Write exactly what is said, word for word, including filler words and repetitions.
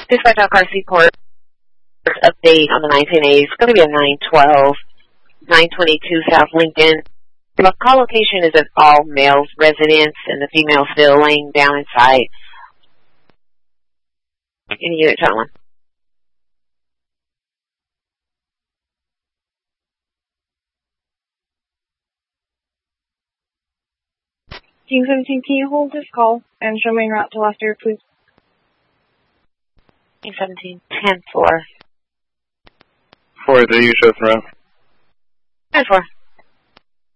Dispatch on car Seaport update on the nineteen A. It's going to be a nine twelve, nine twenty-two South Lincoln. The call location is an all-male residence, and the female still laying down inside. Any unit, gentlemen? Team seventeen, can you hold this call and show me en route to last year, please? Team seventeen, ten four. For the use of route. ten four.